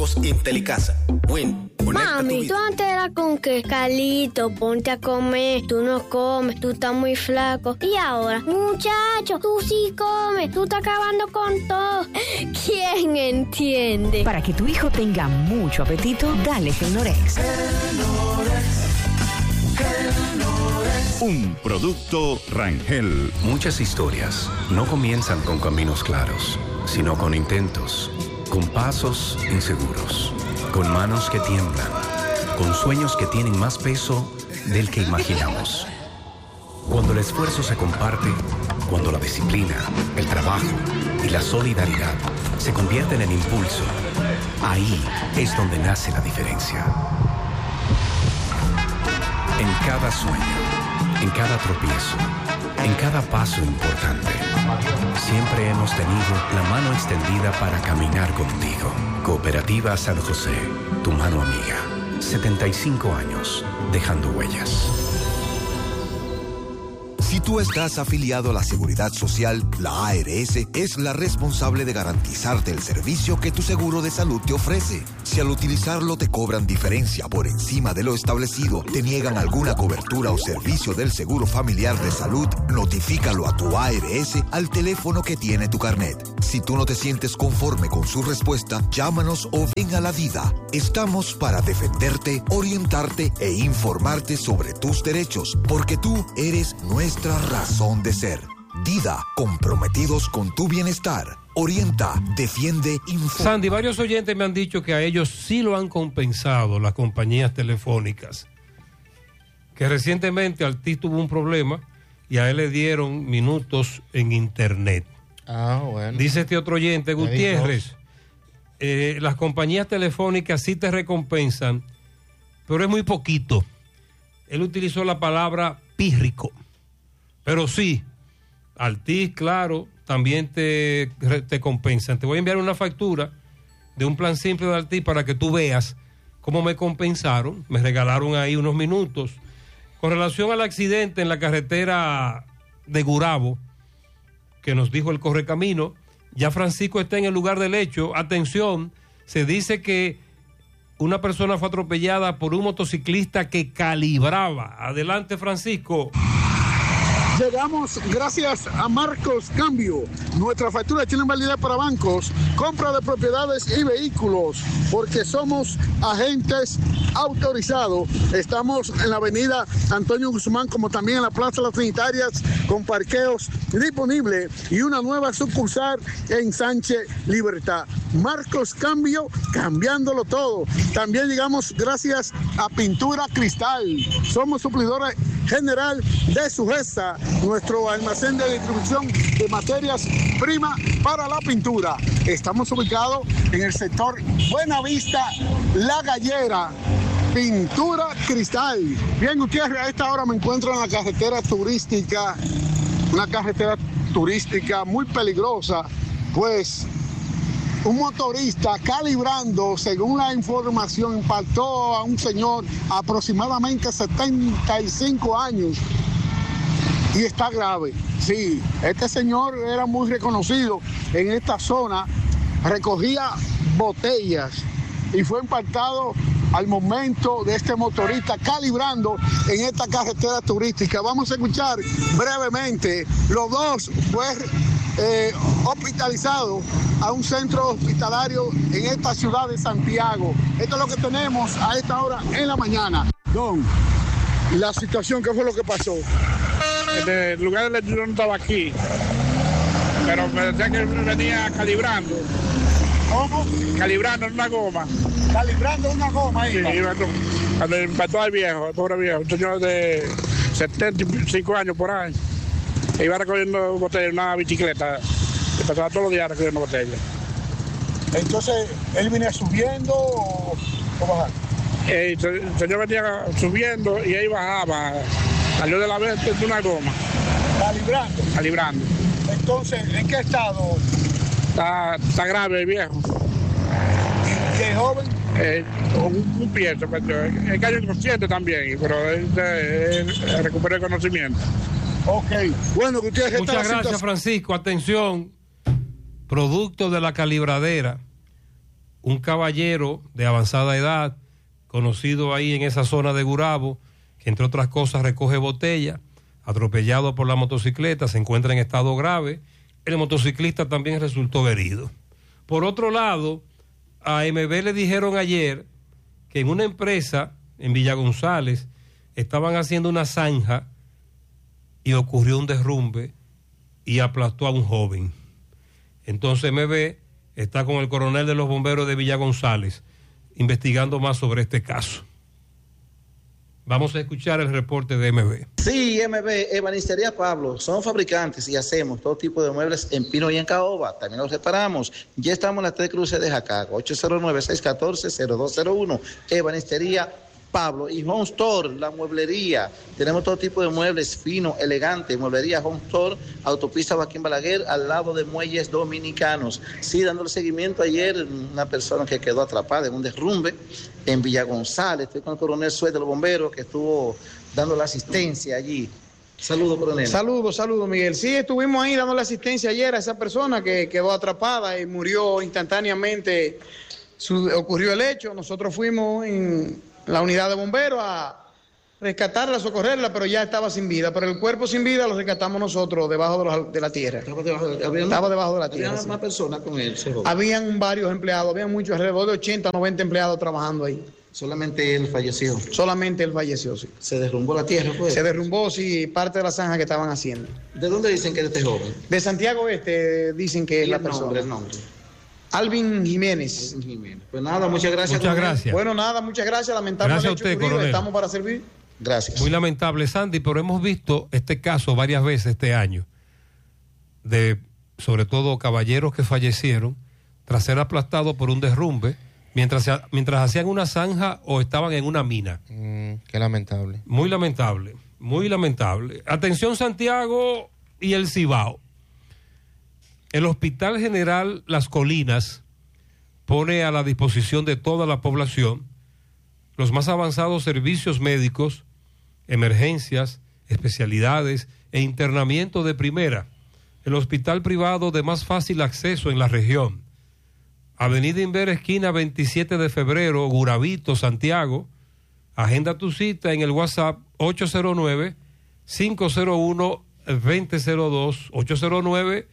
Intelicasa. Win. Mami, tú antes eras con que Carlito, ponte a comer, tú no comes, tú estás muy flaco. Y ahora, muchacho, tú sí comes, tú estás acabando con todo. ¿Quién entiende? Para que tu hijo tenga mucho apetito, dale Gelnorex. Un producto Rangel. Muchas historias no comienzan con caminos claros, sino con intentos, con pasos inseguros, con manos que tiemblan, con sueños que tienen más peso del que imaginamos. Cuando el esfuerzo se comparte, cuando la disciplina, el trabajo y la solidaridad se convierten en impulso, ahí es donde nace la diferencia. En cada sueño, en cada tropiezo, en cada paso importante, siempre hemos tenido la mano extendida para caminar contigo. Cooperativa San José, tu mano amiga. 75 años, dejando huellas. Si tú estás afiliado a la Seguridad Social, la ARS es la responsable de garantizarte el servicio que tu seguro de salud te ofrece. Si al utilizarlo te cobran diferencia por encima de lo establecido, te niegan alguna cobertura o servicio del Seguro Familiar de Salud, notifícalo a tu ARS al teléfono que tiene tu carnet. Si tú no te sientes conforme con su respuesta, llámanos o ven a la DIDA. Estamos para defenderte, orientarte e informarte sobre tus derechos, porque tú eres nuestra razón de ser. DIDA, comprometidos con tu bienestar. Orienta, defiende, informa. Sandy, varios oyentes me han dicho que a ellos sí lo han compensado las compañías telefónicas. Que recientemente Altiz tuvo un problema y a él le dieron minutos en internet. Ah, bueno. Dice este otro oyente, Gutiérrez, las compañías telefónicas sí te recompensan, pero es muy poquito. Él utilizó la palabra pírrico. Pero sí, Altiz, claro, también te compensan. Te voy a enviar una factura de un plan simple de Altiz para que tú veas cómo me compensaron. Me regalaron ahí unos minutos. Con relación al accidente en la carretera de Gurabo, que nos dijo el Correcamino, ya Francisco está en el lugar del hecho. Atención, se dice que una persona fue atropellada por un motociclista que calibraba. Adelante, Francisco. Llegamos gracias a Marcos Cambio, nuestra factura tiene validez para bancos, compra de propiedades y vehículos, porque somos agentes autorizados. Estamos en la avenida Antonio Guzmán, como también en la Plaza Las Trinitarias, con parqueos disponibles y una nueva sucursal en Sánchez Libertad. Marcos Cambio, cambiándolo todo. También llegamos gracias a Pintura Cristal. Somos suplidores general de Sujesa, nuestro almacén de distribución de materias primas para la pintura. Estamos ubicados en el sector Buenavista, La Gallera. Pintura Cristal. Bien, Gutiérrez, a esta hora me encuentro en la carretera turística, una carretera turística muy peligrosa, pues un motorista calibrando, según la información, impactó a un señor aproximadamente 75 años y está grave. Sí, este señor era muy reconocido en esta zona, recogía botellas y fue impactado al momento de este motorista calibrando en esta carretera turística. Vamos a escuchar brevemente. Los dos fue hospitalizado a un centro hospitalario en esta ciudad de Santiago. Esto es lo que tenemos a esta hora en la mañana. Don, la situación, ¿qué fue lo que pasó? El lugar del yo no estaba aquí, pero me decía que venía calibrando. ¿Cómo? Calibrando una goma. Calibrando una goma ahí. Sí, cuando impactó al viejo, el pobre viejo, un señor de 75 años por ahí. Iba recogiendo botellas, una bicicleta, y pasaba todos los días recogiendo botellas. Entonces, ¿él venía subiendo o bajando? El señor venía subiendo y ahí bajaba, salió de la vez de una goma. ¿Calibrando? Calibrando. Entonces, ¿en qué estado? Está grave el viejo. ¿Qué joven? Un pienso, es que hay inconsciente también, pero él recuperó el conocimiento. Ok, bueno, que ustedes... Muchas gracias, Francisco. Atención, producto de la calibradera, un caballero de avanzada edad, conocido ahí en esa zona de Gurabo, que entre otras cosas recoge botella, atropellado por la motocicleta, se encuentra en estado grave. El motociclista también resultó herido. Por otro lado, a MB le dijeron ayer que en una empresa en Villa González estaban haciendo una zanja y ocurrió un derrumbe y aplastó a un joven. Entonces MB está con el coronel de los bomberos de Villa González investigando más sobre este caso. Vamos a escuchar el reporte de MB. Sí, MB, Ebanistería Pablo, son fabricantes y hacemos todo tipo de muebles en pino y en caoba. También los reparamos. Ya estamos en las 3 cruces de Jacago, 809-614-0201. Ebanistería Pablo y Home Store, la mueblería. Tenemos todo tipo de muebles fino, elegante. Mueblería Home Store, autopista Joaquín Balaguer, al lado de Muelles Dominicanos. Sí, dándole seguimiento ayer, una persona que quedó atrapada en un derrumbe en Villa González. Estoy con el coronel Suez de los bomberos, que estuvo dando la asistencia allí. Saludos, coronel. Saludos, Miguel. Sí, estuvimos ahí dando la asistencia ayer a esa persona que quedó atrapada y murió instantáneamente. Ocurrió el hecho. Nosotros fuimos en la unidad de bomberos a rescatarla, a socorrerla, pero ya estaba sin vida. Pero el cuerpo sin vida lo rescatamos nosotros debajo de la tierra. Estaba debajo de la tierra. ¿Había más personas con él? Habían varios empleados, habían muchos, alrededor de 80 o 90 empleados trabajando ahí. ¿Solamente él falleció? Solamente él falleció, sí. ¿Se derrumbó la tierra? ¿Fue? Se derrumbó, sí, parte de la zanja que estaban haciendo. ¿De dónde dicen que es este joven? De Santiago Este dicen que es la persona. El nombre. Alvin Jiménez. Pues nada, muchas gracias. Muchas gracias. Bueno, nada, muchas gracias. Lamentable gracias el hecho ocurrido. Estamos para servir. Gracias. Muy lamentable, Sandy, pero hemos visto este caso varias veces este año, de sobre todo caballeros que fallecieron tras ser aplastados por un derrumbe mientras hacían una zanja o estaban en una mina. Qué lamentable. Muy lamentable, muy lamentable. Atención, Santiago y el Cibao. El Hospital General Las Colinas pone a la disposición de toda la población los más avanzados servicios médicos, emergencias, especialidades e internamiento de primera. El hospital privado de más fácil acceso en la región. Avenida Inver, esquina 27 de febrero, Gurabito, Santiago. Agenda tu cita en el WhatsApp 809-501-2002,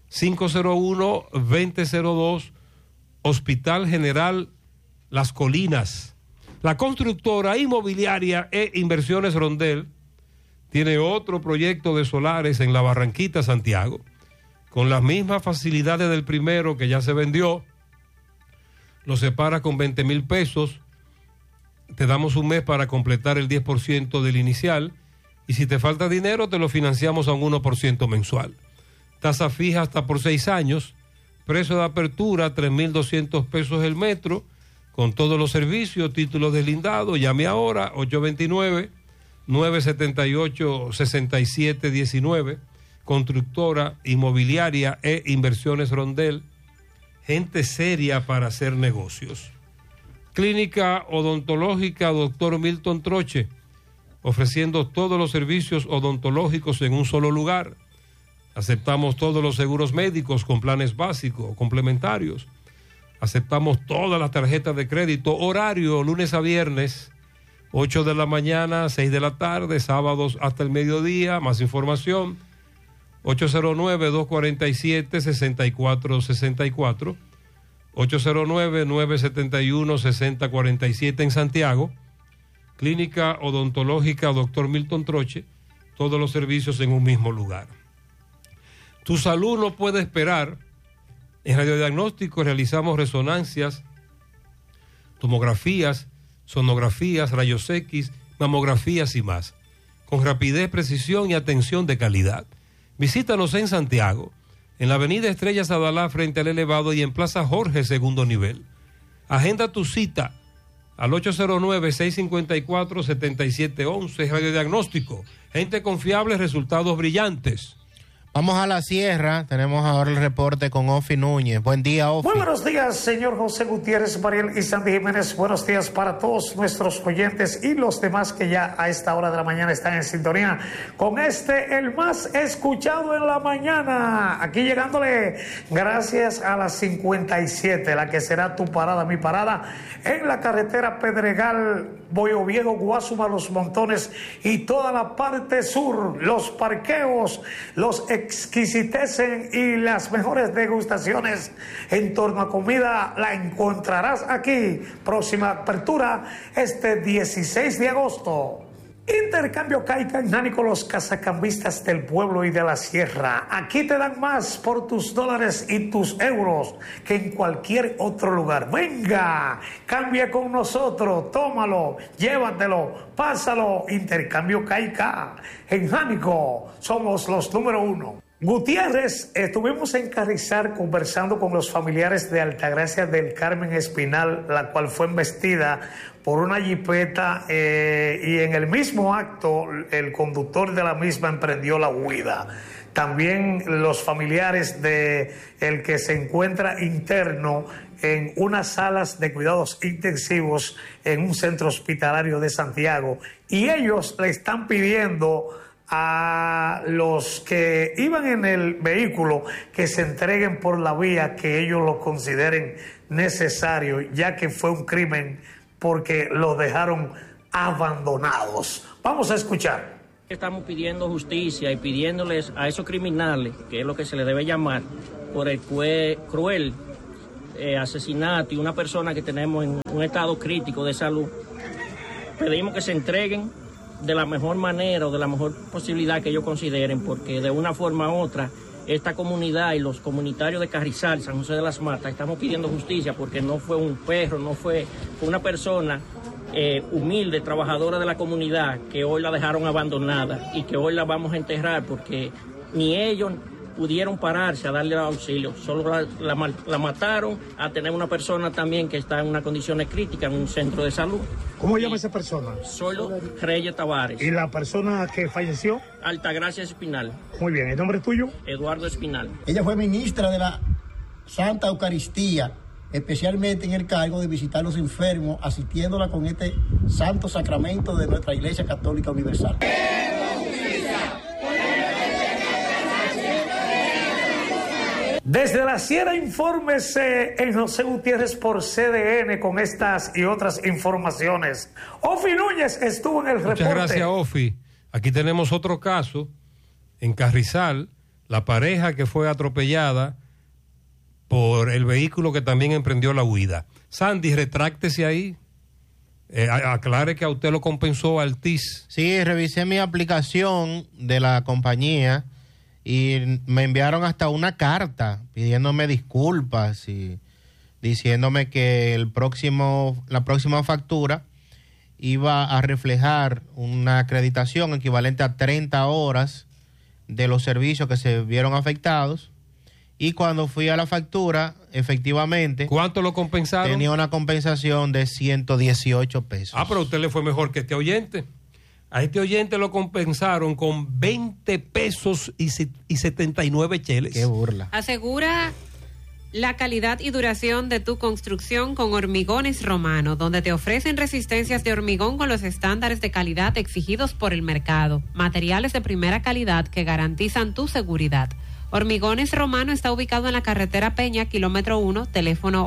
809-501-2002, Hospital General Las Colinas. La constructora inmobiliaria e Inversiones Rondel tiene otro proyecto de solares en la Barranquita, Santiago, con las mismas facilidades del primero que ya se vendió. Lo separa con 20,000 pesos. Te damos un mes para completar el 10% del inicial y si te falta dinero te lo financiamos a un 1% mensual. Tasa fija hasta por 6 años, precio de apertura 3,200 pesos el metro, con todos los servicios, títulos deslindados. Llame ahora 829-978-6719, constructora inmobiliaria e Inversiones Rondel, gente seria para hacer negocios. Clínica Odontológica Dr. Milton Troche, ofreciendo todos los servicios odontológicos en un solo lugar. Aceptamos todos los seguros médicos con planes básicos o complementarios. Aceptamos todas las tarjetas de crédito. Horario lunes a viernes, 8 de la mañana, 6 de la tarde, sábados hasta el mediodía. Más información, 809-247-6464, 809-971-6047 en Santiago. Clínica Odontológica Dr. Milton Troche, todos los servicios en un mismo lugar. Tu salud no puede esperar. En radiodiagnóstico realizamos resonancias, tomografías, sonografías, rayos X, mamografías y más, con rapidez, precisión y atención de calidad. Visítanos en Santiago, en la avenida Estrellas Adalá frente al elevado y en Plaza Jorge, segundo nivel. Agenda tu cita al 809-654-7711. Radiodiagnóstico, gente confiable, resultados brillantes. Vamos a la sierra, tenemos ahora el reporte con Ofi Núñez. Buen día, Ofi. Muy buenos días, señor José Gutiérrez, Mariel y Sandy Jiménez. Buenos días para todos nuestros oyentes y los demás que ya a esta hora de la mañana están en sintonía con el más escuchado en la mañana. Aquí llegándole gracias a las 57, la que será tu parada, mi parada, en la carretera Pedregal, Boyo Viejo, Guásuma, Los Montones y toda la parte sur, los parqueos, los exquisitecen y las mejores degustaciones en torno a comida la encontrarás aquí. Próxima apertura este 16 de agosto. Intercambio Caica en Jánico, los casacambistas del pueblo y de la sierra. Aquí te dan más por tus dólares y tus euros que en cualquier otro lugar. Venga, cambia con nosotros, tómalo, llévatelo, pásalo. Intercambio Caica en Jánico, somos los número 1. Gutiérrez, estuvimos en Carrizal conversando con los familiares de Altagracia del Carmen Espinal, la cual fue embestida por una jipeta y en el mismo acto el conductor de la misma emprendió la huida. También los familiares de el que se encuentra interno en unas salas de cuidados intensivos en un centro hospitalario de Santiago, y ellos le están pidiendo a los que iban en el vehículo que se entreguen por la vía que ellos lo consideren necesario, ya que fue un crimen porque los dejaron abandonados. Vamos a escuchar. Estamos pidiendo justicia y pidiéndoles a esos criminales, que es lo que se les debe llamar, por el cruel asesinato y una persona que tenemos en un estado crítico de salud. Pedimos que se entreguen de la mejor manera o de la mejor posibilidad que ellos consideren, porque de una forma u otra esta comunidad y los comunitarios de Carrizal, San José de las Matas, estamos pidiendo justicia porque no fue un perro, no fue una persona humilde, trabajadora de la comunidad, que hoy la dejaron abandonada y que hoy la vamos a enterrar porque ni ellos pudieron pararse a darle auxilio, solo la mataron a tener una persona también que está en una condición crítica en un centro de salud. ¿Cómo llama esa persona? Solo Reyes Tavares. ¿Y la persona que falleció? Altagracia Espinal. Muy bien, ¿el nombre es tuyo? Eduardo Espinal. Ella fue ministra de la Santa Eucaristía, especialmente en el cargo de visitar a los enfermos, asistiéndola con este santo sacramento de nuestra Iglesia Católica Universal. Desde la Sierra, infórmese en José Gutiérrez por CDN con estas y otras informaciones. Ofi Núñez estuvo en el reporte. Muchas gracias, Ofi. Aquí tenemos otro caso en Carrizal, la pareja que fue atropellada por el vehículo que también emprendió la huida. Sandy, retráctese ahí. Aclare que a usted lo compensó Altis. Sí, revisé mi aplicación de la compañía y me enviaron hasta una carta pidiéndome disculpas y diciéndome que la próxima factura iba a reflejar una acreditación equivalente a 30 horas de los servicios que se vieron afectados. Y cuando fui a la factura, efectivamente... ¿Cuánto lo compensaron? Tenía una compensación de 118 pesos. Ah, pero a usted le fue mejor que este oyente. A este oyente lo compensaron con 20 pesos y 79 cheles. ¡Qué burla! Asegura la calidad y duración de tu construcción con Hormigones Romano, donde te ofrecen resistencias de hormigón con los estándares de calidad exigidos por el mercado. Materiales de primera calidad que garantizan tu seguridad. Hormigones Romano está ubicado en la carretera Peña, kilómetro 1, teléfono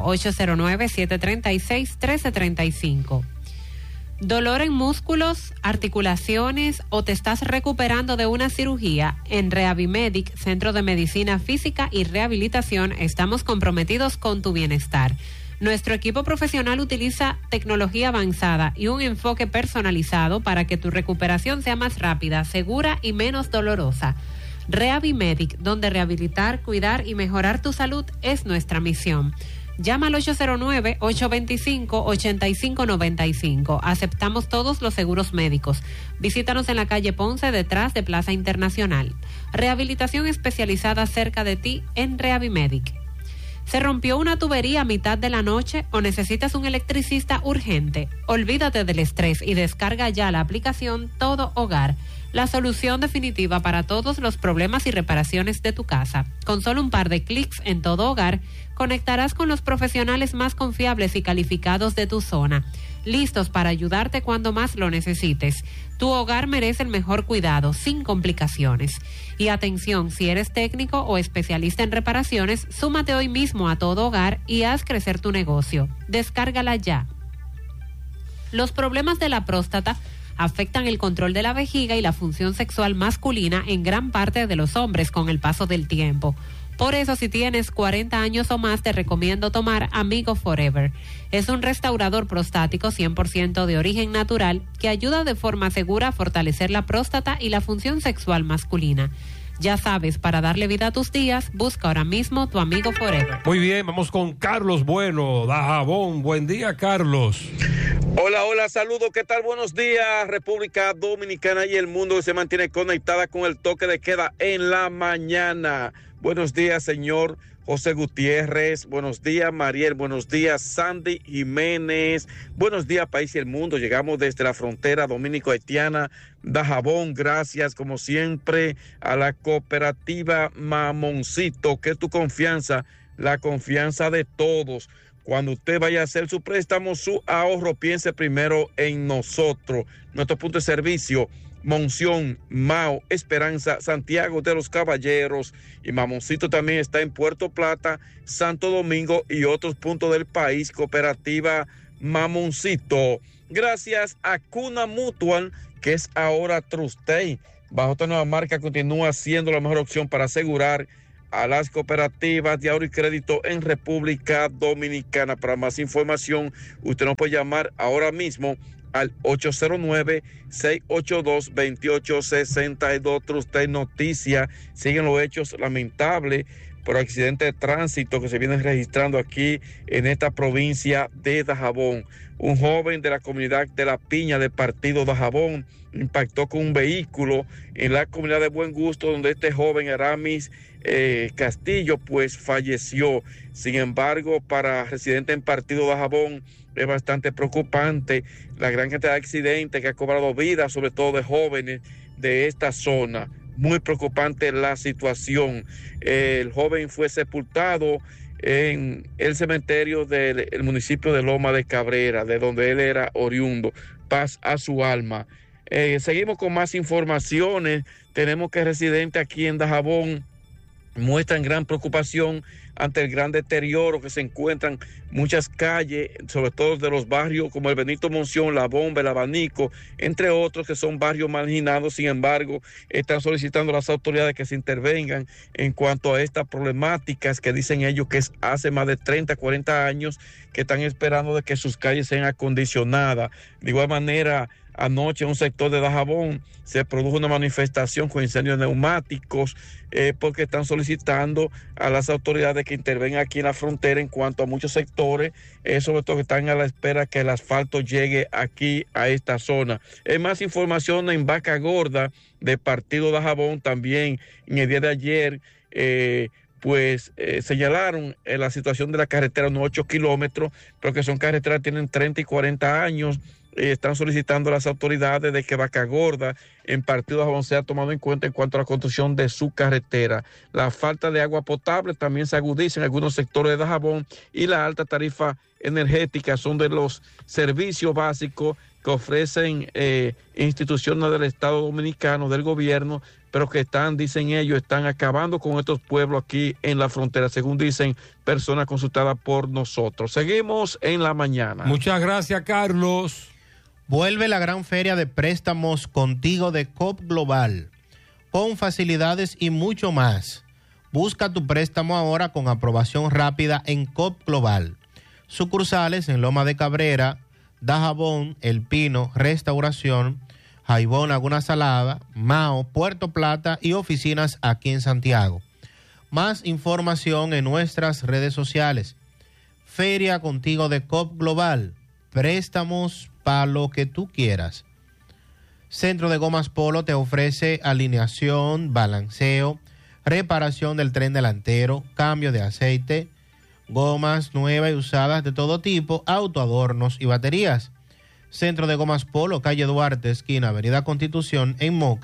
809-736-1335. ¿Dolor en músculos, articulaciones o te estás recuperando de una cirugía? En Rehabimedic, Centro de Medicina Física y Rehabilitación, estamos comprometidos con tu bienestar. Nuestro equipo profesional utiliza tecnología avanzada y un enfoque personalizado para que tu recuperación sea más rápida, segura y menos dolorosa. Rehabimedic, donde rehabilitar, cuidar y mejorar tu salud es nuestra misión. Llama al 809-825-8595. Aceptamos todos los seguros médicos. Visítanos en la calle Ponce, detrás de Plaza Internacional. Rehabilitación especializada cerca de ti en Rehabimedic. ¿Se rompió una tubería a mitad de la noche o necesitas un electricista urgente? Olvídate del estrés y descarga ya la aplicación Todo Hogar. la solución definitiva para todos los problemas y reparaciones de tu casa. Con solo un par de clics en Todo Hogar, conectarás con los profesionales más confiables y calificados de tu zona, listos para ayudarte cuando más lo necesites. Tu hogar merece el mejor cuidado, sin complicaciones. Y atención, si eres técnico o especialista en reparaciones, súmate hoy mismo a Todo Hogar y haz crecer tu negocio. Descárgala ya. Los problemas de la próstata afectan el control de la vejiga y la función sexual masculina en gran parte de los hombres con el paso del tiempo. Por eso, si tienes 40 años o más, te recomiendo tomar Amigo Forever. Es un restaurador prostático 100% de origen natural que ayuda de forma segura a fortalecer la próstata y la función sexual masculina. Ya sabes, para darle vida a tus días, busca ahora mismo tu Amigo Forever. Muy bien, vamos con Carlos Bueno, Dajabón. Buen día, Carlos. Hola, saludos, ¿qué tal? Buenos días, República Dominicana y el mundo que se mantiene conectada con el toque de queda en la mañana. Buenos días, señor José Gutiérrez. Buenos días, Mariel. Buenos días, Sandy Jiménez. Buenos días, país y el mundo. Llegamos desde la frontera dominico-haitiana, Dajabón. Gracias, como siempre, a la cooperativa Mamoncito, que es tu confianza, la confianza de todos. Cuando usted vaya a hacer su préstamo, su ahorro, piense primero en nosotros. Nuestro punto de servicio: Monción, Mao, Esperanza, Santiago de los Caballeros, y Mamoncito también está en Puerto Plata, Santo Domingo y otros puntos del país. Cooperativa Mamoncito. Gracias a Cuna Mutual, que es ahora Trustey. Bajo esta nueva marca continúa siendo la mejor opción para asegurar a las cooperativas de ahorro y crédito en República Dominicana. Para más información, usted nos puede llamar ahora mismo al 809-682-2862. Trustey Noticia. Siguen los hechos lamentables por accidente de tránsito que se vienen registrando aquí en esta provincia de Dajabón. Un joven de la comunidad de La Piña del partido Dajabón impactó con un vehículo en la comunidad de Buen Gusto, donde este joven Aramis Castillo pues falleció. Sin embargo, para residentes en partido Dajabón es bastante preocupante la gran cantidad de accidentes que ha cobrado vidas, sobre todo de jóvenes de esta zona. Muy preocupante la situación. El joven fue sepultado en el cementerio del municipio de Loma de Cabrera, de donde él era oriundo. Paz a su alma. Seguimos con más informaciones. Tenemos que residentes aquí en Dajabón muestran gran preocupación ante el gran deterioro que se encuentran muchas calles, sobre todo de los barrios como el Benito Monción, La Bomba, El Abanico, entre otros, que son barrios marginados. Sin embargo, están solicitando a las autoridades que se intervengan en cuanto a estas problemáticas que dicen ellos que hace más de 30, 40 años que están esperando de que sus calles sean acondicionadas. De igual manera, anoche en un sector de Dajabón se produjo una manifestación con incendios neumáticos porque están solicitando a las autoridades que intervengan aquí en la frontera en cuanto a muchos sectores, sobre todo que están a la espera que el asfalto llegue aquí a esta zona. Más información en Vaca Gorda de partido Dajabón también en el día de ayer. Señalaron la situación de la carretera, unos 8 kilómetros, pero que son carreteras que tienen 30 y 40 años. Están solicitando a las autoridades de que Vaca Gorda en partido Dajabón sea tomado en cuenta en cuanto a la construcción de su carretera. La falta de agua potable también se agudiza en algunos sectores de Dajabón, y la alta tarifa energética son de los servicios básicos que ofrecen instituciones del Estado Dominicano, del gobierno, pero que dicen ellos, están acabando con estos pueblos aquí en la frontera, según dicen personas consultadas por nosotros. Seguimos en la mañana. Muchas gracias, Carlos. Vuelve la gran feria de préstamos Contigo de COP Global, con facilidades y mucho más. Busca tu préstamo ahora con aprobación rápida en COP Global. Sucursales en Loma de Cabrera, Dajabón, El Pino, Restauración, Jaibón, Laguna Salada, Mao, Puerto Plata y oficinas aquí en Santiago. Más información en nuestras redes sociales. Feria Contigo de COP Global. Préstamos para lo que tú quieras. Centro de Gomas Polo te ofrece alineación, balanceo, reparación del tren delantero, cambio de aceite, gomas nuevas y usadas de todo tipo, autoadornos y baterías. Centro de Gomas Polo, calle Duarte, esquina Avenida Constitución, en Moca,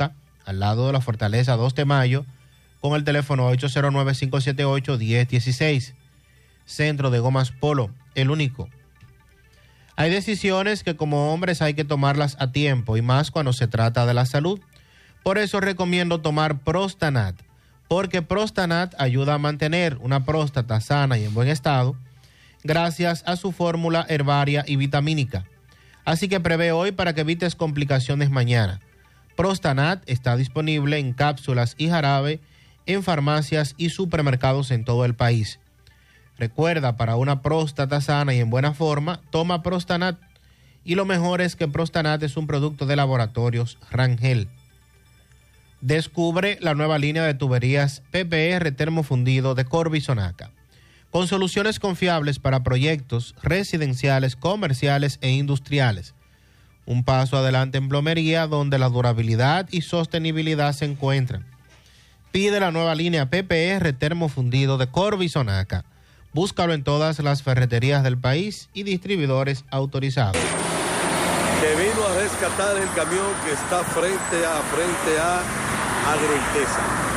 al lado de la Fortaleza 2 de Mayo, con el teléfono 809-578-1016. Centro de Gomas Polo, el único. Hay decisiones que como hombres hay que tomarlas a tiempo y más cuando se trata de la salud. Por eso recomiendo tomar Prostanat, porque Prostanat ayuda a mantener una próstata sana y en buen estado gracias a su fórmula herbaria y vitamínica. Así que prevé hoy para que evites complicaciones mañana. Prostanat está disponible en cápsulas y jarabe en farmacias y supermercados en todo el país. Recuerda, para una próstata sana y en buena forma, toma Prostanat. Y lo mejor es que Prostanat es un producto de Laboratorios Rangel. Descubre la nueva línea de tuberías PPR termofundido de Corby Sonaca, con soluciones confiables para proyectos residenciales, comerciales e industriales. Un paso adelante en plomería, donde la durabilidad y sostenibilidad se encuentran. Pide la nueva línea PPR termofundido de Corby Sonaca. Búscalo en todas las ferreterías del país y distribuidores autorizados. Que vino a rescatar el camión que está frente a Agrointesa.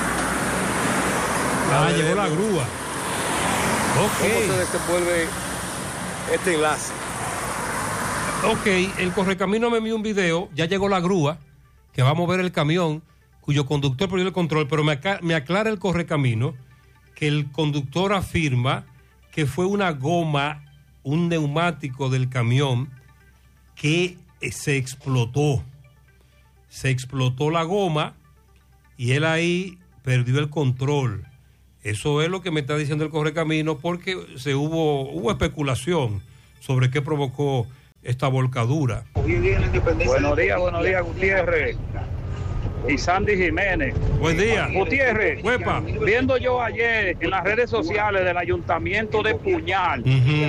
Llegó la grúa. Ok. ¿Cómo se desenvuelve este enlace? Ok, el Correcamino me envió un video, ya llegó la grúa, que va a mover el camión, cuyo conductor perdió el control, pero me aclara el Correcamino que el conductor afirma que fue una goma, un neumático del camión que se explotó. Se explotó la goma y él ahí perdió el control. Eso es lo que me está diciendo el Correcamino, porque hubo especulación sobre qué provocó esta volcadura. Buenos días, Gutiérrez y Sandy Jiménez. Buen día. Gutiérrez, viendo yo ayer en las redes sociales del Ayuntamiento de Puñal,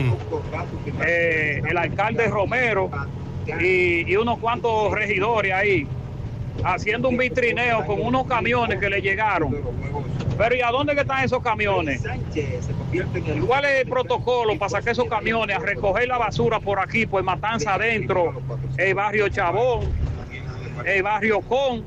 el alcalde Romero y unos cuantos regidores ahí, haciendo un vitrineo con unos camiones que le llegaron. Pero ¿y a dónde que están esos camiones? ¿Cuál es el protocolo para sacar esos camiones a recoger la basura por aquí, por Matanza Adentro, el barrio Chabón, el barrio Con,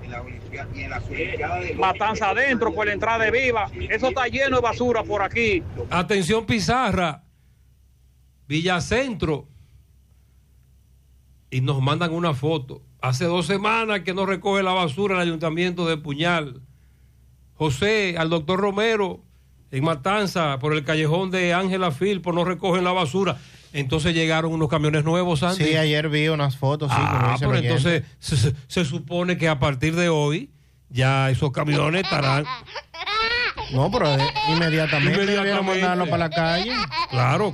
Matanza Adentro, por la entrada de Viva? Eso está lleno de basura por aquí. Atención Pizarra, Villacentro, y nos mandan una foto. Hace 2 semanas que no recoge la basura el Ayuntamiento de Puñal. José, al doctor Romero, en Matanza, por el callejón de Ángela Filpo, no recogen la basura. Entonces llegaron unos camiones nuevos, Sandy. Sí, ayer vi unas fotos. Sí, pero entonces se supone que a partir de hoy ya esos camiones estarán... No, pero inmediatamente debieron mandarlo para la calle. Claro.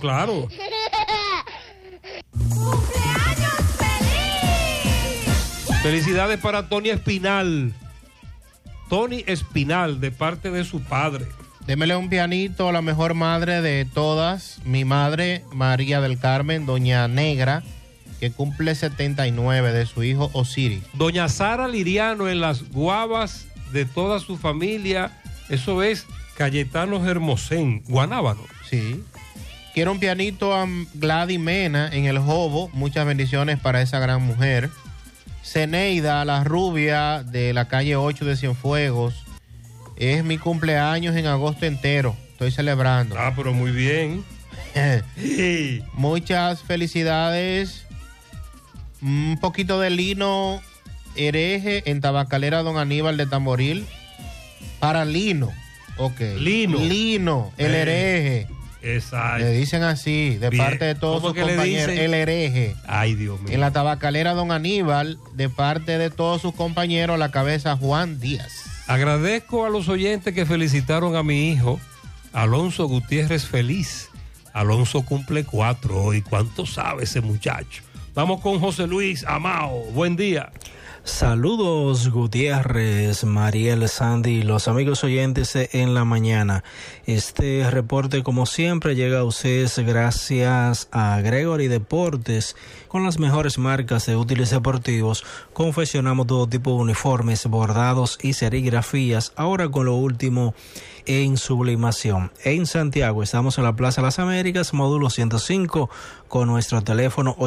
Felicidades para Tony Espinal. Tony Espinal, de parte de su padre. Démele un pianito a la mejor madre de todas, mi madre María del Carmen, doña Negra, que cumple 79, de su hijo Osiris. Doña Sara Liriano en las guavas de toda su familia, eso es Cayetano Hermosén, Guanábano. Sí. Quiero un pianito a Gladys Mena en el Jobo, muchas bendiciones para esa gran mujer. Zeneida, la rubia de la calle 8 de Cienfuegos. Es mi cumpleaños en agosto entero. Estoy celebrando. Pero muy bien. Muchas felicidades. Un poquito de Lino Hereje en Tabacalera Don Aníbal de Tamboril. Para Lino. Ok. Lino, el hereje. Exacto. Le dicen así, de parte de todos sus compañeros, el hereje. Ay, Dios mío. En la Tabacalera Don Aníbal, de parte de todos sus compañeros, la cabeza Juan Díaz. Agradezco a los oyentes que felicitaron a mi hijo, Alonso Gutiérrez Feliz. Alonso cumple 4 hoy. ¿Cuánto sabe ese muchacho? Vamos con José Luis Amao. Buen día. Saludos Gutiérrez, Mariel, Sandy, los amigos oyentes en la mañana. Este reporte como siempre llega a ustedes gracias a Gregory Deportes. Con las mejores marcas de útiles deportivos confeccionamos todo tipo de uniformes, bordados y serigrafías. Ahora con lo último en sublimación. En Santiago estamos en la Plaza Las Américas, módulo 105, con nuestro teléfono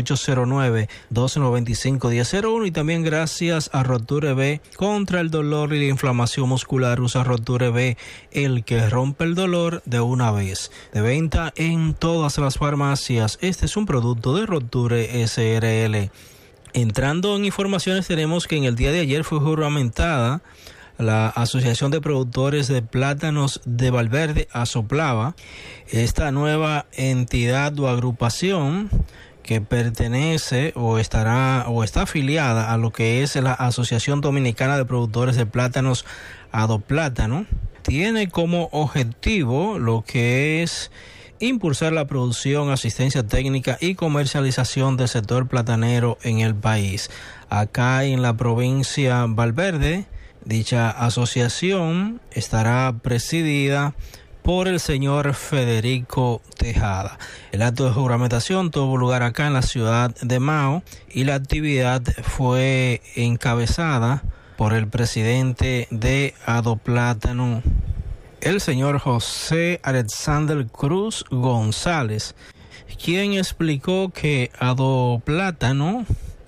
809-295-1001, y también gracias a Roture B contra el dolor y la inflamación muscular. Usa Roture B, el que rompe el dolor de una vez. De venta en todas las farmacias. Este es un producto de Roture SRL. Entrando en informaciones, tenemos que en el día de ayer fue juramentada la Asociación de Productores de Plátanos de Valverde, ASOPLAVA. Esta nueva entidad o agrupación que pertenece o está afiliada a lo que es la Asociación Dominicana de Productores de Plátanos, ADOPLÁTANO, tiene como objetivo lo que es impulsar la producción, asistencia técnica y comercialización del sector platanero en el país. Acá en la provincia Valverde, dicha asociación estará presidida por el señor Federico Tejada. El acto de juramentación tuvo lugar acá en la ciudad de Mao y la actividad fue encabezada por el presidente de ADOPLÁTANO, el señor José Alexander Cruz González, quien explicó que ADOPLÁTANO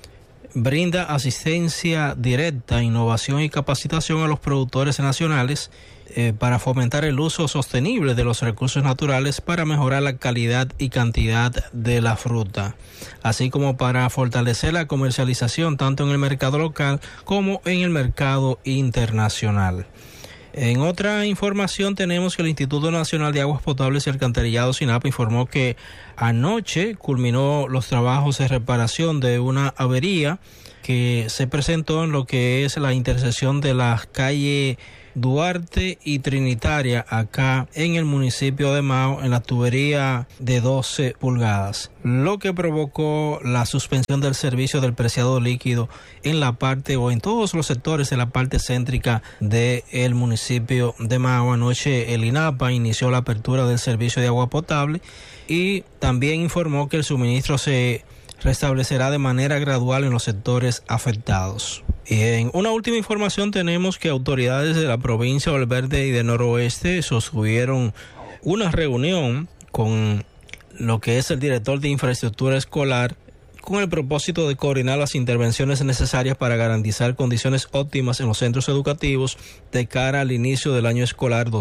brinda asistencia directa, innovación y capacitación a los productores nacionales para fomentar el uso sostenible de los recursos naturales para mejorar la calidad y cantidad de la fruta, así como para fortalecer la comercialización tanto en el mercado local como en el mercado internacional. En otra información tenemos que el Instituto Nacional de Aguas Potables y Alcantarillado, SINAPA, informó que anoche culminó los trabajos de reparación de una avería que se presentó en lo que es la intersección de las calles Duarte y Trinitaria, acá en el municipio de Mao, en la tubería de 12 pulgadas, lo que provocó la suspensión del servicio del preciado líquido en la parte o en todos los sectores de la parte céntrica del municipio de Mao. Anoche el INAPA inició la apertura del servicio de agua potable y también informó que el suministro se restablecerá de manera gradual en los sectores afectados. Y en una última información tenemos que autoridades de la provincia de Valverde y de Noroeste sostuvieron una reunión con lo que es el director de infraestructura escolar con el propósito de coordinar las intervenciones necesarias para garantizar condiciones óptimas en los centros educativos de cara al inicio del año escolar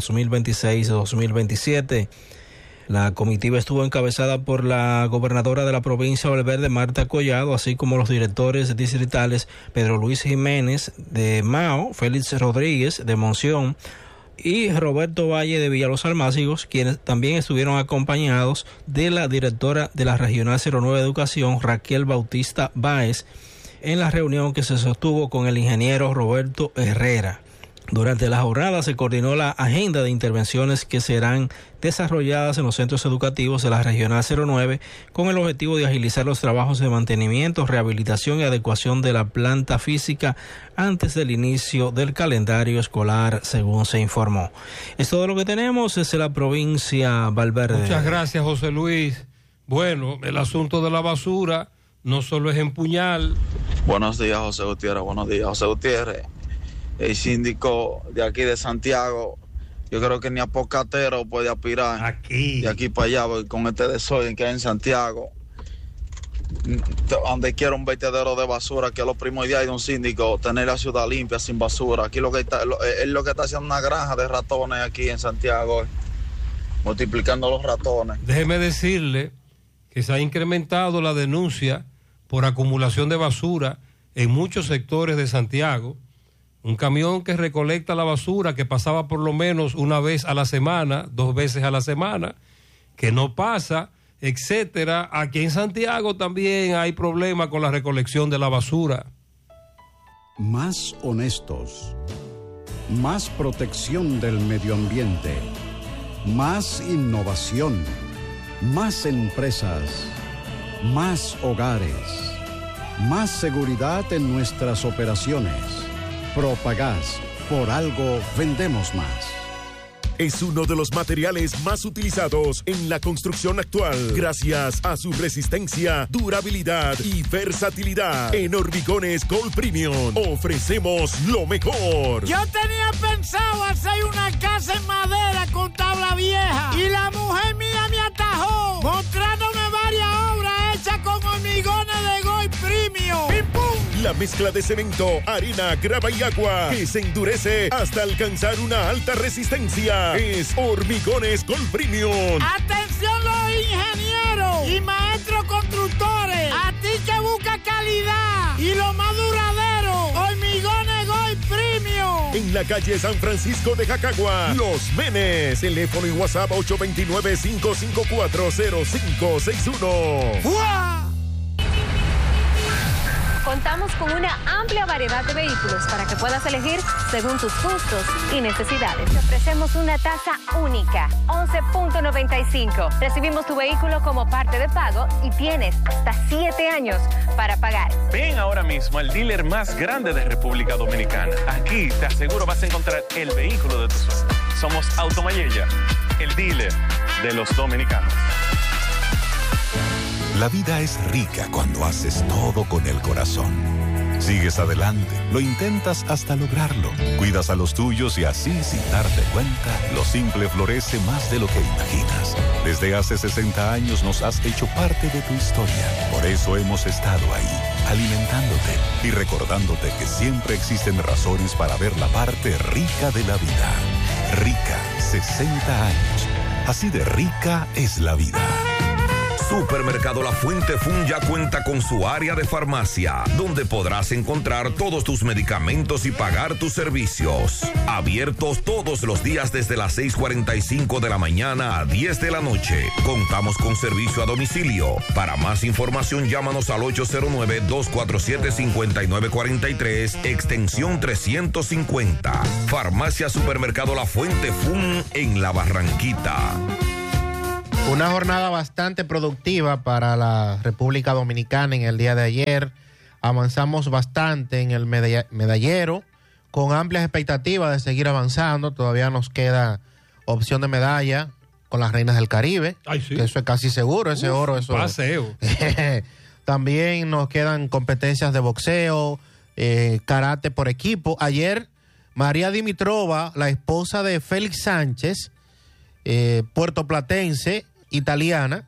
2026-2027. La comitiva estuvo encabezada por la gobernadora de la provincia de Valverde, Marta Collado, así como los directores distritales Pedro Luis Jiménez de Mao, Félix Rodríguez de Monción y Roberto Valle de Villa Los Almácigos, quienes también estuvieron acompañados de la directora de la Regional 09 de Educación, Raquel Bautista Báez, en la reunión que se sostuvo con el ingeniero Roberto Herrera. Durante la jornada se coordinó la agenda de intervenciones que serán desarrolladas en los centros educativos de la Regional 09 con el objetivo de agilizar los trabajos de mantenimiento, rehabilitación y adecuación de la planta física antes del inicio del calendario escolar, según se informó. Es todo lo que tenemos desde la provincia Valverde. Muchas gracias, José Luis. Bueno, el asunto de la basura no solo es empuñar. Buenos días, José Gutiérrez. Buenos días, José Gutiérrez. El síndico de aquí de Santiago, yo creo que ni a Pocatero puede aspirar aquí, de aquí para allá, porque con este desorden que hay en Santiago, donde quiera un vertedero de basura, que es lo primordial de un síndico, tener la ciudad limpia, sin basura. Aquí lo que está haciendo una granja de ratones aquí en Santiago, multiplicando los ratones. Déjeme decirle que se ha incrementado la denuncia por acumulación de basura en muchos sectores de Santiago. Un camión que recolecta la basura, que pasaba por lo menos una vez a la semana, 2 veces a la semana, que no pasa, etcétera. Aquí en Santiago también hay problemas con la recolección de la basura. Más honestos, más protección del medio ambiente, más innovación, más empresas, más hogares, más seguridad en nuestras operaciones. Propagás, por algo vendemos más. es uno de los materiales más utilizados en la construcción actual, gracias a su resistencia, durabilidad y versatilidad. En Hormigones Gold Premium ofrecemos lo mejor. Yo tenía pensado hacer una casa en madera con tabla vieja y la mujer mía me atajó mostrándome varias obras hechas con hormigones de Gold Premium. ¡Pim, pum! La mezcla de cemento, arena, grava y agua que se endurece hasta alcanzar una alta resistencia es Hormigones Gold Premium. ¡Atención los ingenieros y maestros constructores! A ti que busca calidad y lo más duradero, Hormigones Gold Premium. En la calle San Francisco de Jacagua, Los Menes. Teléfono y WhatsApp 829-554-0561. ¡Fua! Contamos con una amplia variedad de vehículos para que puedas elegir según tus gustos y necesidades. Te ofrecemos una tasa única, 11.95. Recibimos tu vehículo como parte de pago y tienes hasta 7 años para pagar. Ven ahora mismo al dealer más grande de República Dominicana. Aquí te aseguro vas a encontrar el vehículo de tus sueños. Somos Automayella, el dealer de los dominicanos. La vida es rica cuando haces todo con el corazón. Sigues adelante, lo intentas hasta lograrlo. Cuidas a los tuyos y así, sin darte cuenta, lo simple florece más de lo que imaginas. Desde hace 60 años nos has hecho parte de tu historia. Por eso hemos estado ahí, alimentándote y recordándote que siempre existen razones para ver la parte rica de la vida. Rica, 60 años. Así de rica es la vida. Supermercado La Fuente Fun ya cuenta con su área de farmacia, donde podrás encontrar todos tus medicamentos y pagar tus servicios. Abiertos todos los días desde las 6:45 de la mañana a 10 de la noche. Contamos con servicio a domicilio. Para más información, llámanos al 809-247-5943, extensión 350. Farmacia Supermercado La Fuente Fun en La Barranquita. Una jornada bastante productiva para la República Dominicana en el día de ayer. Avanzamos bastante en el medallero, con amplias expectativas de seguir avanzando. Todavía nos queda opción de medalla con las Reinas del Caribe. Ay, sí. Que eso es casi seguro, ese oro. Eso paseo. También nos quedan competencias de boxeo, karate por equipo. Ayer, María Dimitrova, la esposa de Félix Sánchez, puertoplatense, italiana,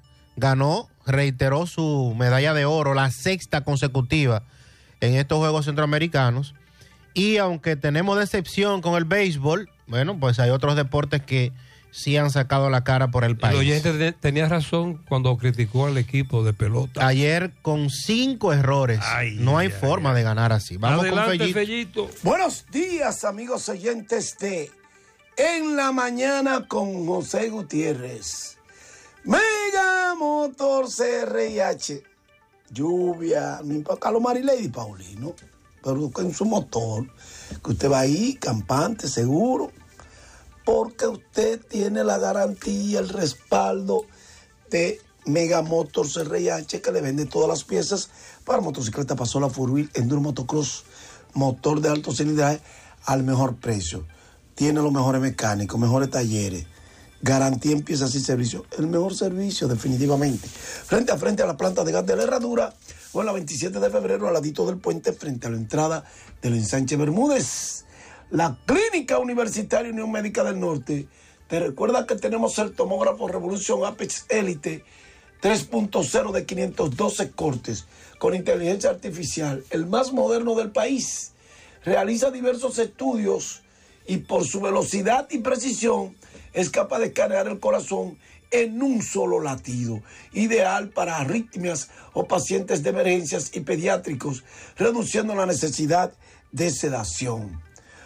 reiteró su medalla de oro, la 6ª consecutiva en estos Juegos Centroamericanos. Y aunque tenemos decepción con el béisbol, bueno, pues hay otros deportes que sí han sacado la cara por el país. El oyente tenía razón cuando criticó al equipo de pelota. Ayer con 5 errores. No hay forma de ganar así. Vamos adelante, con Fellito. Buenos días, amigos oyentes de En la Mañana con José Gutiérrez. Mega Motor CRIH. Lluvia, no importa lo Marilady Paulino, pero en su motor, que usted va ahí, campante, seguro, porque usted tiene la garantía, el respaldo de Mega Motor CRIH, que le vende todas las piezas para motocicleta, pasola, four-wheel, enduro, motocross, motor de alto cilindraje al mejor precio. Tiene los mejores mecánicos, mejores talleres, garantía en piezas y servicios. El mejor servicio, definitivamente. Frente a frente a la planta de gas de la Herradura, o en la 27 de febrero, al ladito del puente, frente a la entrada del ensanche Bermúdez. La Clínica Universitaria Unión Médica del Norte te recuerda que tenemos el tomógrafo Revolution Apex Elite 3.0 de 512 cortes, con inteligencia artificial, el más moderno del país. Realiza diversos estudios y por su velocidad y precisión es capaz de escanear el corazón en un solo latido, ideal para arritmias o pacientes de emergencias y pediátricos, reduciendo la necesidad de sedación.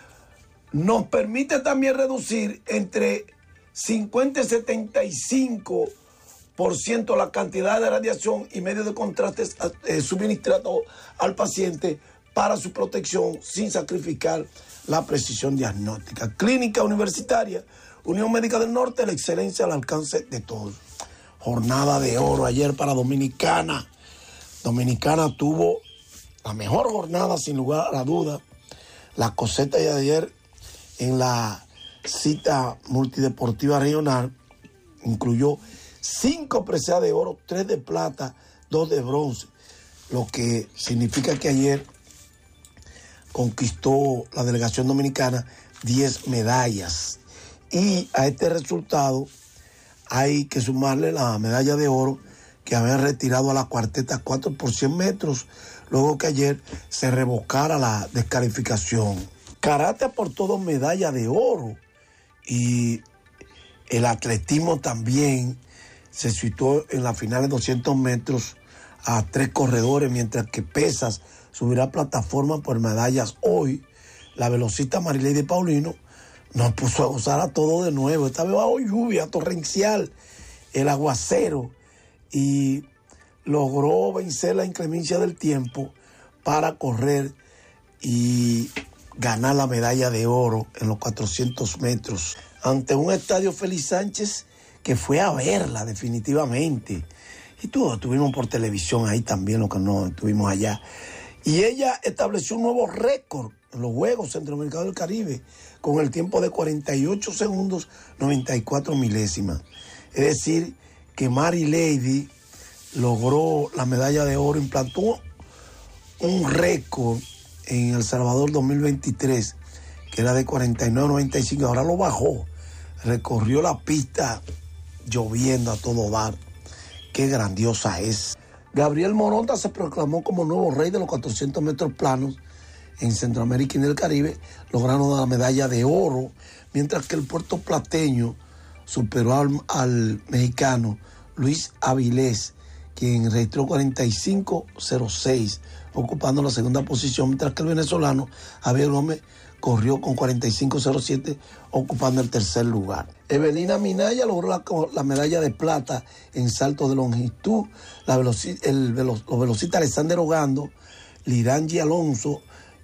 Nos permite también reducir entre 50 y 75% la cantidad de radiación y medios de contraste suministrado al paciente para su protección sin sacrificar la precisión diagnóstica. Clínica Universitaria Unión Médica del Norte, la excelencia al alcance de todos. Jornada de oro ayer para Dominicana. Dominicana tuvo la mejor jornada, sin lugar a la duda. La cosecha de ayer en la cita multideportiva regional incluyó 5 preseas de oro, 3 de plata, 2 de bronce, lo que significa que ayer conquistó la delegación dominicana 10 medallas. Y a este resultado hay que sumarle la medalla de oro que habían retirado a la cuarteta 4 por 100 metros, luego que ayer se revocara la descalificación. Karate aportó 2 medallas de oro y el atletismo también se situó en la final de 200 metros a 3 corredores, mientras que pesas subirá a plataforma por medallas hoy. La velocista Marileide Paulino nos puso a gozar a todo de nuevo. Esta vez bajo lluvia torrencial, el aguacero, y logró vencer la inclemencia del tiempo para correr y ganar la medalla de oro en los 400 metros ante un estadio Félix Sánchez que fue a verla definitivamente. Y todos estuvimos por televisión ahí también, los que no estuvimos allá. Y ella estableció un nuevo récord en los Juegos Centroamericanos del Caribe con el tiempo de 48 segundos 94 milésimas. Es decir, que Marileide logró la medalla de oro, implantó un récord en El Salvador 2023, que era de 49.95, ahora lo bajó, recorrió la pista lloviendo a todo dar. Qué grandiosa es. Gabriel Moronta se proclamó como nuevo rey de los 400 metros planos en Centroamérica y en el Caribe, logrando la medalla de oro, mientras que el puertoplateño superó al mexicano Luis Avilés, quien registró 45.06, ocupando la segunda posición, mientras que el venezolano Javier Gómez corrió con 45.07, ocupando el tercer lugar. Evelina Minaya logró la medalla de plata en salto de longitud. Los velocistas Alexander Ogando, Lirangi Alonso,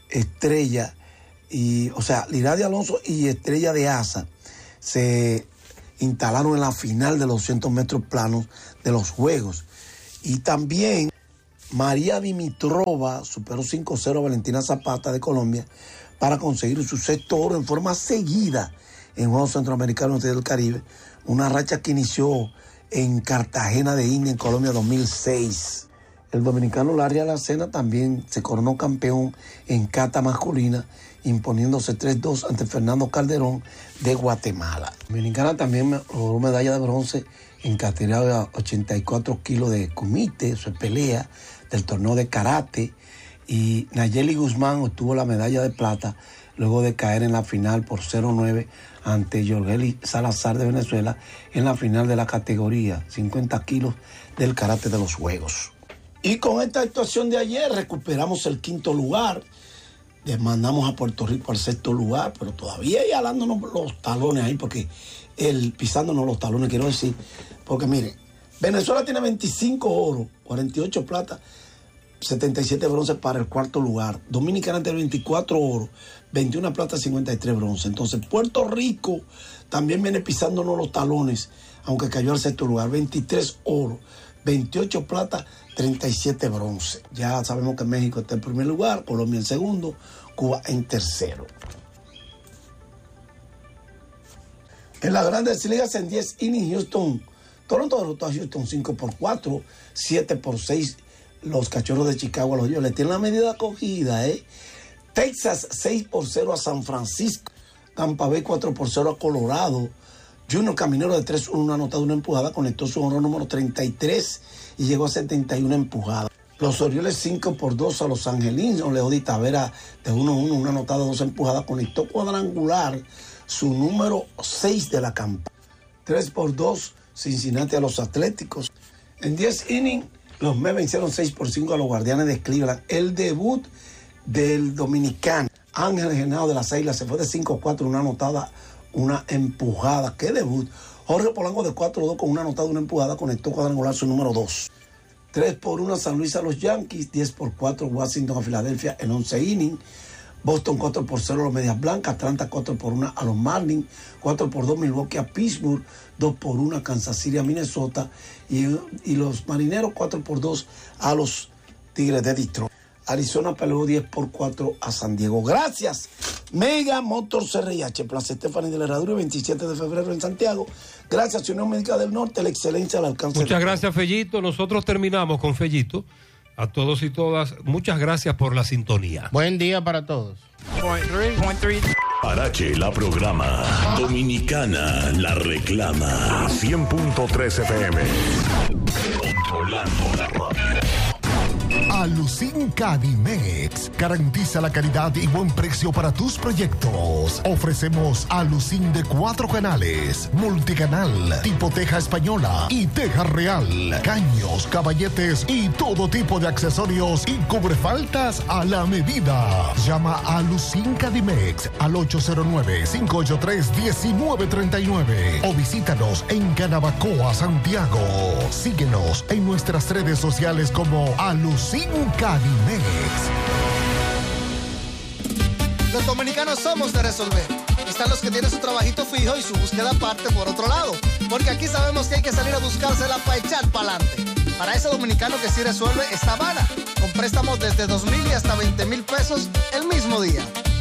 Lirangi Alonso y Estrella de Asa se instalaron en la final de los 200 metros planos de los Juegos. Y también María Dimitrova superó 5-0 a Valentina Zapata de Colombia para conseguir su sexto oro en forma seguida en Juegos Centroamericanos del Caribe, una racha que inició en Cartagena de India, en Colombia, 2006. El dominicano Larry Alacena también se coronó campeón en kata masculina, imponiéndose 3-2 ante Fernando Calderón de Guatemala. La dominicana también logró medalla de bronce en categoría de 84 kilos de kumite, eso es pelea, del torneo de karate, y Nayeli Guzmán obtuvo la medalla de plata luego de caer en la final por 0-9 ante Yorgeli Salazar de Venezuela en la final de la categoría 50 kilos del karate de los Juegos. Y con esta actuación de ayer recuperamos el 5º lugar, mandamos a Puerto Rico al 6º lugar, pero todavía hay alándonos los talones ahí, porque pisándonos los talones, quiero decir, porque miren, Venezuela tiene 25 oro, 48 plata, 77 bronce para el 4º lugar. Dominicana tiene 24 oro, 21 plata, 53 bronce. Entonces Puerto Rico también viene pisándonos los talones, aunque cayó al 6º lugar, 23 oro, 28 plata, 37 bronce. Ya sabemos que México está en primer lugar, Colombia en segundo, Cuba en tercero. En las grandes ligas en 10 innings, Toronto derrotó a Houston 5-4, 7-6. Los Cachorros de Chicago a los Dodgers le tienen la medida cogida, Texas 6-0 a San Francisco. Tampa Bay 4-0 a Colorado. Junior Caminero de 3-1, una anotada, una empujada, conectó su honrón número 33 y llegó a 71 empujadas. Los Orioles 5-2 a los Angelinos. Leody Tavera de 1-1, una anotada, 2 empujadas, conectó cuadrangular, su número 6 de la campaña. 3-2 Cincinnati a los Atléticos. En 10 innings, los Mets vencieron 6-5 a los Guardianes de Cleveland. El debut del dominicano Ángel Genao de las Águilas se fue de 5-4, una anotada, una empujada. ¡Qué debut! Jorge Polanco de 4-2 con una anotada, una empujada, conectó cuadrangular, su número 2. 3-1 San Luis a los Yankees, 10-4 Washington a Filadelfia en 11 innings. Boston 4-0 a los Medias Blancas, Atlanta 4-1 a los Marlins, 4-2 Milwaukee a Pittsburgh, 2-1 a Kansas City a Minnesota y los Marineros 4-2 a los Tigres de Detroit. Arizona peleó 10-4 a San Diego. Gracias Mega Motors RIH, Plaza Estefani de la Herradura, 27 de febrero en Santiago. Gracias, Unión Médica del Norte, la excelencia al alcance. Muchas gracias, Fellito. Nosotros terminamos con Fellito. A todos y todas, muchas gracias por la sintonía. Buen día para todos. Parache la programa. Dominicana la reclama. 100.3 FM. Controlando la radio. Alucin Cadimex garantiza la calidad y buen precio para tus proyectos. Ofrecemos Alucin de 4 canales, multicanal, tipo teja española y teja real, caños, caballetes y todo tipo de accesorios y cubrefaltas a la medida. Llama a Alucin Cadimex al 809-583-1939 o visítanos en Canabacoa, Santiago. Síguenos en nuestras redes sociales como Alucin Cadimex. Los dominicanos somos de resolver. Están los que tienen su trabajito fijo y su búsqueda aparte por otro lado. Porque aquí sabemos que hay que salir a buscársela para echar para adelante. Para ese dominicano que sí resuelve está Bana, con préstamos desde 2,000 y hasta 20,000 pesos el mismo día.